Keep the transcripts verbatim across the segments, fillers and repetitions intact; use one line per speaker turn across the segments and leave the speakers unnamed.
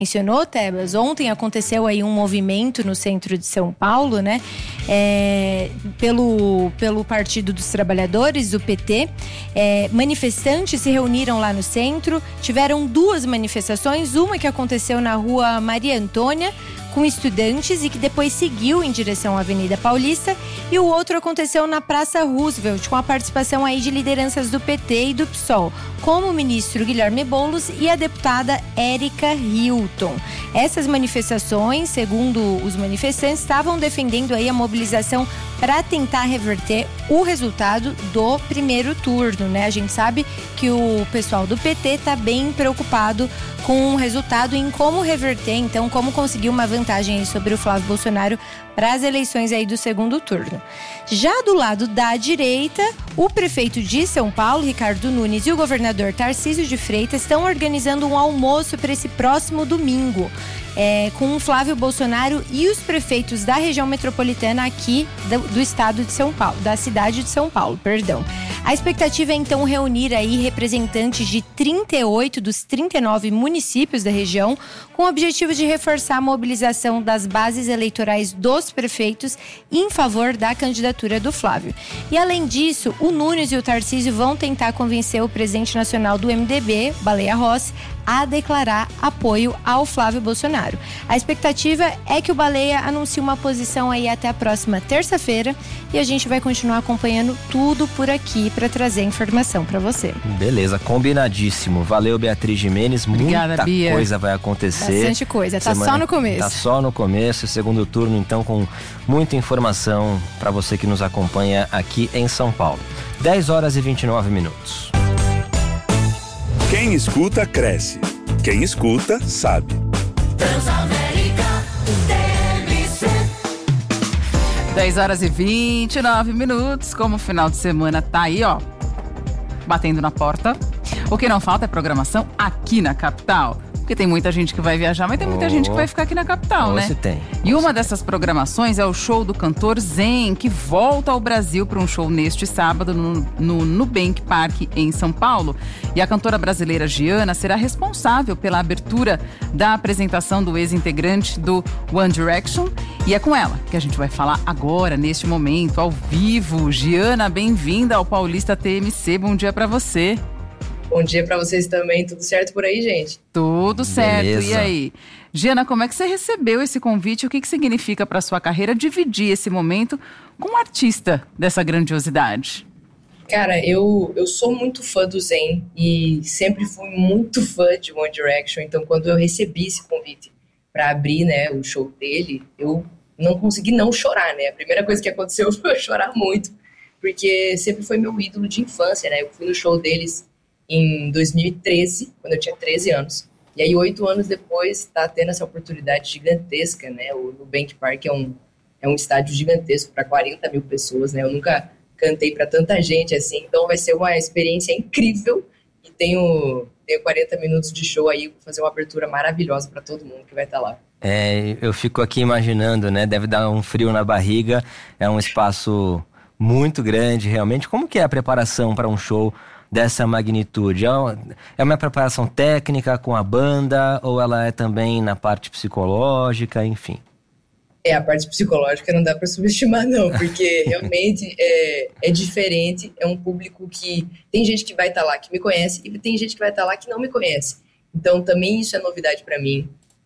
mencionou, Tebas, ontem aconteceu aí um movimento no centro de São Paulo, né? É, pelo, pelo Partido dos Trabalhadores, o P T. É, manifestantes se reuniram lá no centro, tiveram duas manifestações, uma que aconteceu na rua Maria Antônia, com estudantes e que depois seguiu em direção à Avenida Paulista, e o outro aconteceu na Praça Roosevelt, com a participação aí de lideranças do P T e do P SOL, como o ministro Guilherme Boulos e a deputada Érica Hilton. Essas manifestações, segundo os manifestantes, estavam defendendo aí a mobilização para tentar reverter o resultado do primeiro turno, né? A gente sabe que o pessoal do P T está bem preocupado com o resultado e em como reverter, então, como conseguir uma vantagem aí sobre o Flávio Bolsonaro para as eleições aí do segundo turno. Já do lado da direita, o prefeito de São Paulo, Ricardo Nunes, e o governador Tarcísio de Freitas estão organizando um almoço para esse próximo domingo, é, com o Flávio Bolsonaro e os prefeitos da região metropolitana aqui do, do estado de São Paulo, da cidade de São Paulo, perdão. A expectativa é então reunir aí representantes de trinta e oito dos trinta e nove municípios da região, com o objetivo de reforçar a mobilização das bases eleitorais dos prefeitos em favor da candidatura do Flávio. E além disso, o Nunes e o Tarcísio vão tentar convencer o presidente nacional do M D B, Baleia Rossi, a declarar apoio ao Flávio Bolsonaro. A expectativa é que o Baleia anuncie uma posição aí até a próxima terça-feira e a gente vai continuar acompanhando tudo por aqui para trazer informação para você.
Beleza, combinadíssimo. Valeu, Beatriz Gimenez.
Obrigada,
Muita
Bia.
coisa vai acontecer.
Bastante coisa, tá
Semana...
só no começo.
Tá só no começo, segundo turno, então, com muita informação para você que nos acompanha aqui em São Paulo. dez horas e vinte e nove minutos.
Quem escuta, cresce. Quem escuta, sabe.
Transamérica T M C.
dez horas e vinte e nove minutos. Como o final de semana tá aí, ó, batendo na porta. O que não falta é programação aqui na capital. Porque tem muita gente que vai viajar, mas tem muita oh. gente que vai ficar aqui na capital,
oh,
né?
Se tem.
E uma dessas programações é o show do cantor Zen, que volta ao Brasil para um show neste sábado no, no Nubank Park, em São Paulo. E a cantora brasileira Gianna será responsável pela abertura da apresentação do ex-integrante do One Direction. E é com ela que a gente vai falar agora, neste momento, ao vivo. Gianna, bem-vinda ao Paulista T M C. Bom dia para você.
Bom dia pra vocês também, tudo certo por aí, gente?
Tudo certo,
Beleza.
E aí? Gianna, como é que você recebeu esse convite? O que, que significa pra sua carreira dividir esse momento com um artista dessa grandiosidade?
Cara, eu, eu sou muito fã do Zayn e sempre fui muito fã de One Direction, então quando eu recebi esse convite pra abrir, né, o show dele, eu não consegui não chorar, né? A primeira coisa que aconteceu foi eu chorar muito, porque sempre foi meu ídolo de infância, né? Eu fui no show deles em dois mil e treze, quando eu tinha treze anos. E aí, oito anos depois, tá tendo essa oportunidade gigantesca, né? O Nubank Park é um, é um estádio gigantesco para quarenta mil pessoas, né? Eu nunca cantei para tanta gente assim, então vai ser uma experiência incrível. E tenho, tenho quarenta minutos de show aí, vou fazer uma abertura maravilhosa para todo mundo que vai estar lá.
É, eu fico aqui imaginando, né? Deve dar um frio na barriga, é um espaço muito grande, realmente. Como que é a preparação para um show dessa magnitude? É uma preparação técnica com a banda ou ela é também na parte psicológica, enfim?
É, a parte psicológica não dá para subestimar não, porque realmente é, é diferente, é um público que tem gente que vai estar lá que me conhece e tem gente que vai estar lá que não me conhece, então também isso é novidade para mim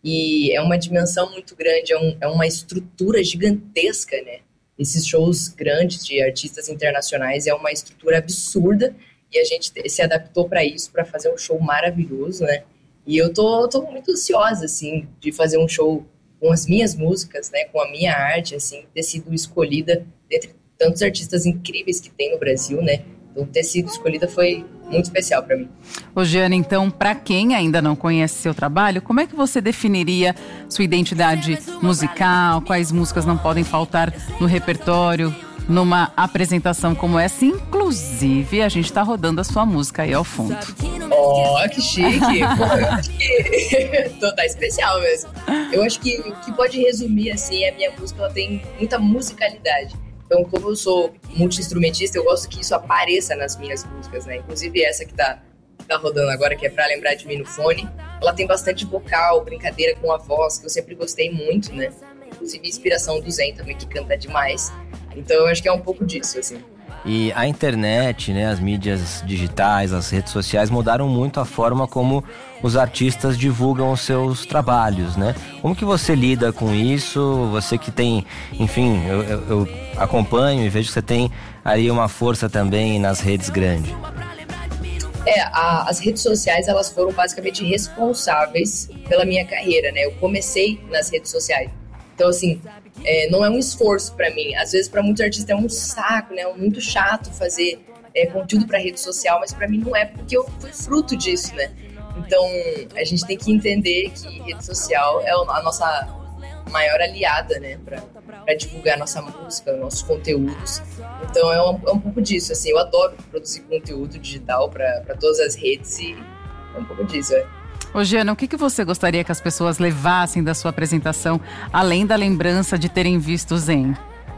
e é uma dimensão muito grande, é, um, é uma estrutura gigantesca, né? Esses shows grandes de artistas internacionais é uma estrutura absurda. E a gente se adaptou para isso, para fazer um show maravilhoso, né? E eu tô, tô muito ansiosa, assim, de fazer um show com as minhas músicas, né? Com a minha arte, assim, ter sido escolhida entre tantos artistas incríveis que tem no Brasil, né? Então, ter sido escolhida foi muito especial para mim.
Ô, Gianna, então, para quem ainda não conhece seu trabalho, como é que você definiria sua identidade musical? Quais músicas não podem faltar no repertório? Numa apresentação como essa, inclusive, a gente tá rodando a sua música aí ao fundo.
Oh, que chique! Pô, eu acho que tá especial mesmo. Eu acho que o que pode resumir, assim, é a minha música, ela tem muita musicalidade. Então, como eu sou multi-instrumentista, eu gosto que isso apareça nas minhas músicas, né? Inclusive essa que tá, que tá rodando agora, que é Pra Lembrar de Mim no Fone. ela tem bastante vocal, brincadeira com a voz, que eu sempre gostei muito, né? Inclusive inspiração do Zen também, que canta demais. Então eu acho que é um pouco disso, assim.
E a internet, né, as mídias digitais, as redes sociais mudaram muito a forma como os artistas divulgam os seus trabalhos, né? Como que você lida com isso? Você que tem, enfim, eu, eu, eu acompanho e vejo que você tem aí uma força também nas redes grandes.
É, a, as redes sociais, elas foram basicamente responsáveis pela minha carreira, né? Eu comecei nas redes sociais. Então, assim, é, não é um esforço pra mim. Às vezes, pra muitos artistas é um saco, né? É muito chato fazer é, conteúdo pra rede social, mas pra mim não é, porque eu fui fruto disso, né? Então, a gente tem que entender que rede social é a nossa maior aliada, né? Pra, pra divulgar a nossa música, nossos conteúdos. Então, é um, é um pouco disso, assim. Eu adoro produzir conteúdo digital pra, pra todas as redes e é um pouco disso, é.
Ô, Giana, o que, que você gostaria que as pessoas levassem da sua apresentação, além da lembrança de terem visto o Zen?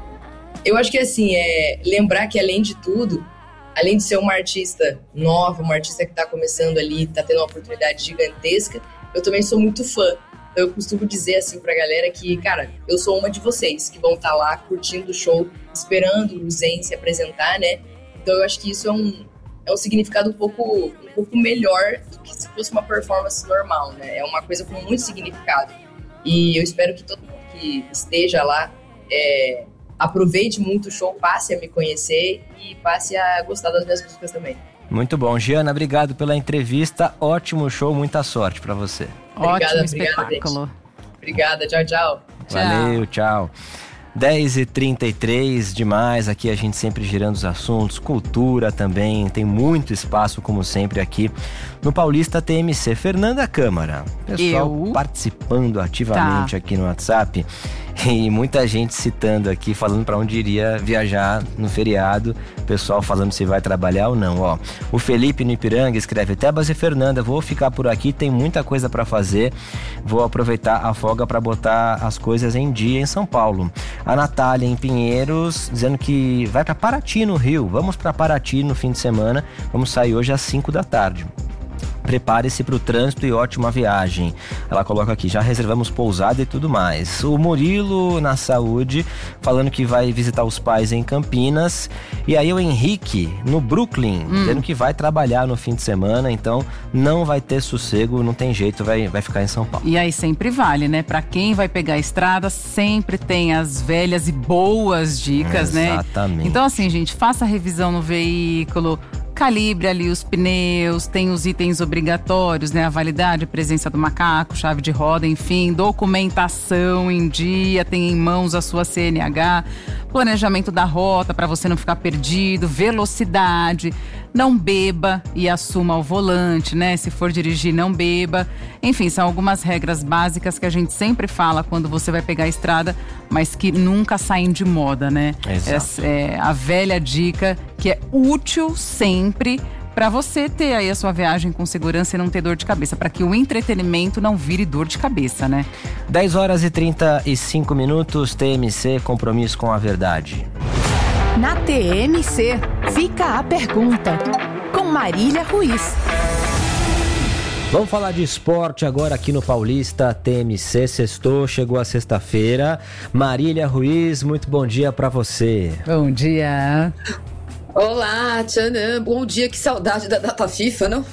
Eu acho que, assim, é lembrar que, além de tudo, além de ser uma artista nova, uma artista que está começando ali, está tendo uma oportunidade gigantesca, eu também sou muito fã. Então, eu costumo dizer, assim, pra galera que, cara, eu sou uma de vocês, que vão estar tá lá curtindo o show, esperando o Zen se apresentar, né? Então, eu acho que isso é um... é um significado um pouco, um pouco melhor do que se fosse uma performance normal, né? É uma coisa com muito significado. E eu espero que todo mundo que esteja lá é, aproveite muito o show, passe a me conhecer e passe a gostar das minhas músicas também.
Muito bom. Giana, obrigado pela entrevista. Ótimo show, muita sorte pra você.
Obrigada,
Ótimo espetáculo.
Obrigada, obrigada, tchau, tchau.
Valeu, tchau. dez e trinta e três, demais, aqui a gente sempre girando os assuntos, cultura também, tem muito espaço como sempre aqui no Paulista T M C. Fernanda Câmara, pessoal
Eu?
participando ativamente
Tá.
aqui no WhatsApp e muita gente citando aqui, falando para onde iria viajar no feriado, pessoal falando se vai trabalhar ou não, ó. O Felipe no Ipiranga escreve: Tebas e Fernanda, vou ficar por aqui, tem muita coisa para fazer, vou aproveitar a folga para botar as coisas em dia em São Paulo. A Natália em Pinheiros dizendo que vai para Paraty no Rio, vamos para Paraty no fim de semana, vamos sair hoje às cinco da tarde. Prepare-se para o trânsito e ótima viagem. Ela coloca aqui, já reservamos pousada e tudo mais. O Murilo na saúde, falando que vai visitar os pais em Campinas. E aí o Henrique no Brooklyn, hum. dizendo que vai trabalhar no fim de semana, então não vai ter sossego, não tem jeito, vai, vai ficar em São Paulo.
E aí sempre vale, né? Pra quem vai pegar a estrada, sempre tem as velhas e boas dicas, né?
Exatamente.
Então assim, gente, faça a revisão no veículo, calibre ali os pneus, tem os itens obrigatórios, né? A validade, a presença do macaco, chave de roda, enfim, documentação em dia, tem em mãos a sua C N H, planejamento da rota para você não ficar perdido, velocidade, não beba e assuma o volante, né? Se for dirigir, não beba. Enfim, são algumas regras básicas que a gente sempre fala quando você vai pegar a estrada, mas que nunca saem de moda, né?
Exato.
É, é a velha dica que é útil sempre para você ter aí a sua viagem com segurança e não ter dor de cabeça, para que o entretenimento não vire dor de cabeça, né?
dez horas e trinta e cinco minutos, T M C, compromisso com a verdade.
Na T M C, fica a pergunta, com Marília Ruiz.
Vamos falar de esporte agora aqui no Paulista T M C. Sextou, chegou a sexta-feira. Marília Ruiz, muito bom dia pra você.
Bom dia.
Olá, Tchanã, bom dia, que saudade da data FIFA, não?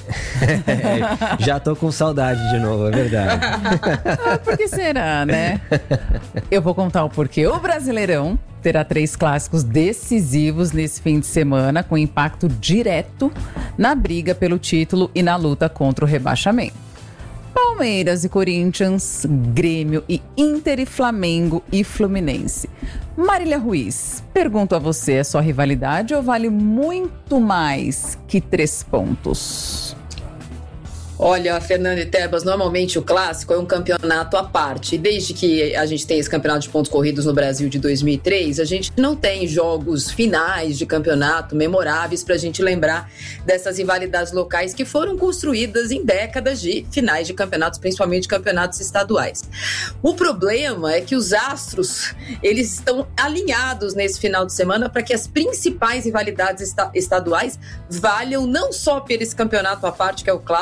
Já tô com saudade de novo, é verdade.
Ah, por que será, né? Eu vou contar o porquê. O Brasileirão terá três clássicos decisivos nesse fim de semana, com impacto direto na briga pelo título e na luta contra o rebaixamento. Palmeiras e Corinthians, Grêmio e Inter e Flamengo e Fluminense. Marília Ruiz, pergunto a você, é só rivalidade ou vale muito mais que três pontos?
Olha, Fernanda e Tebas, normalmente o clássico é um campeonato à parte. Desde que a gente tem esse campeonato de pontos corridos no Brasil de dois mil e três, a gente não tem jogos finais de campeonato memoráveis para a gente lembrar dessas rivalidades locais que foram construídas em décadas de finais de campeonatos, principalmente campeonatos estaduais. O problema é que os astros, eles estão alinhados nesse final de semana para que as principais rivalidades esta- estaduais valham não só por esse campeonato à parte, que é o clássico,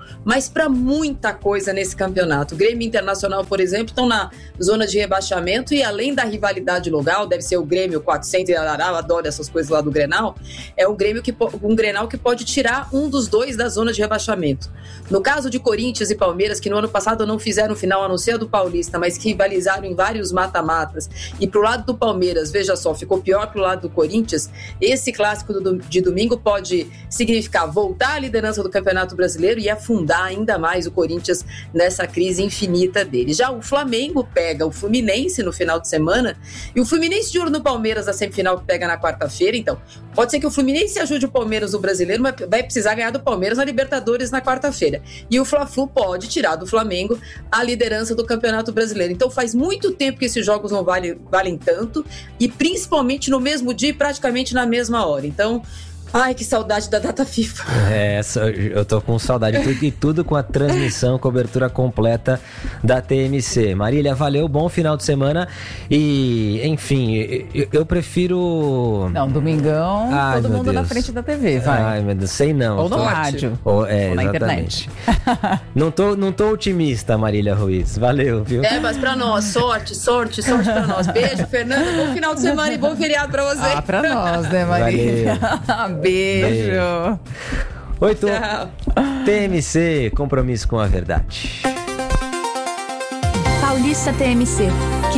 mas para muita coisa nesse campeonato. O Grêmio e Internacional, por exemplo, estão na zona de rebaixamento e além da rivalidade local, deve ser o Grêmio quatrocentos e arará, eu adoro essas coisas lá do Grenal, é um, Grêmio que, um Grenal que pode tirar um dos dois da zona de rebaixamento. No caso de Corinthians e Palmeiras, que no ano passado não fizeram final a não ser a do Paulista, mas que rivalizaram em vários mata-matas, e pro lado do Palmeiras, veja só, ficou pior pro lado do Corinthians, esse clássico do, de domingo pode significar voltar à liderança do Campeonato Brasileiro e afundar ainda mais o Corinthians nessa crise infinita dele. Já o Flamengo pega o Fluminense no final de semana, e o Fluminense de olho no Palmeiras na semifinal que pega na quarta-feira, então pode ser que o Fluminense ajude o Palmeiras no Brasileiro, mas vai precisar ganhar do Palmeiras na Libertadores na quarta-feira. E o Fla-Flu pode tirar do Flamengo a liderança do Campeonato Brasileiro. Então faz muito tempo que esses jogos não valem, valem tanto, e principalmente no mesmo dia e praticamente na mesma hora. Então, ai, que saudade da data FIFA.
É, eu tô com saudade tudo, e tudo com a transmissão, cobertura completa da T M C. Marília, valeu, bom final de semana. E, enfim, eu, eu prefiro...
Não, domingão,
Ai,
todo mundo
Deus.
na frente da T V, vai.
Ai, meu Deus, sei não.
Ou no
tô...
rádio.
Ou, é,
ou na
exatamente.
internet.
Não tô, não tô otimista, Marília Ruiz. Valeu, viu?
É, mas pra nós, sorte, sorte, sorte pra nós. Beijo, Fernando, bom final de semana e bom feriado pra você.
Ah, pra nós, né, Marília? Beijo.
Beijo. Oito. T M C, compromisso com a verdade.
Paulista T M C.